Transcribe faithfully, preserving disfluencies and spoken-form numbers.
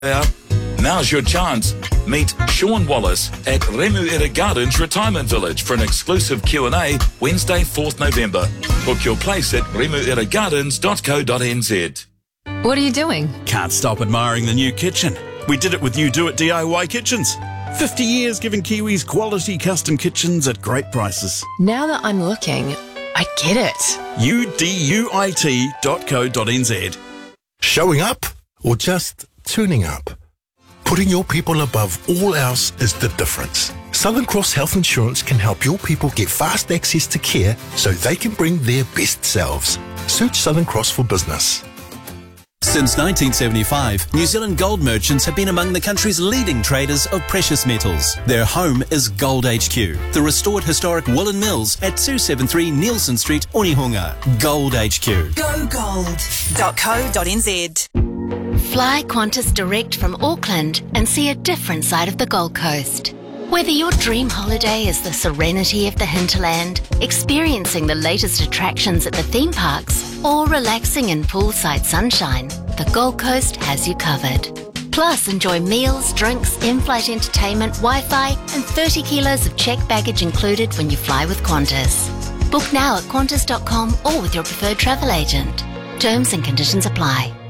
Yeah. Now's your chance. Meet Sean Wallace at Remuera Gardens Retirement Village for an exclusive Q and A Wednesday, fourth November. Book your place at remuera gardens dot co dot n z. What are you doing? Can't stop admiring the new kitchen. We did it with You Do It D I Y Kitchens. fifty years giving Kiwis quality custom kitchens at great prices. Now that I'm looking, I get it. U D U I T dot co dot n z. Showing up or just tuning up? Putting your people above all else is the difference. Southern Cross Health Insurance can help your people get fast access to care so they can bring their best selves. Search Southern Cross for business. Since nineteen seventy-five, New Zealand gold merchants have been among the country's leading traders of precious metals. Their home is Gold H Q, the restored historic woolen mills at two seventy-three Nielsen Street, Onehunga. Gold H Q. go gold dot co dot n z. Fly Qantas direct from Auckland and see a different side of the Gold Coast. Whether your dream holiday is the serenity of the hinterland, experiencing the latest attractions at the theme parks, or relaxing in poolside sunshine, the Gold Coast has you covered. Plus, enjoy meals, drinks, in-flight entertainment, Wi-Fi, and thirty kilos of checked baggage included when you fly with Qantas. Book now at qantas dot com or with your preferred travel agent. Terms and conditions apply.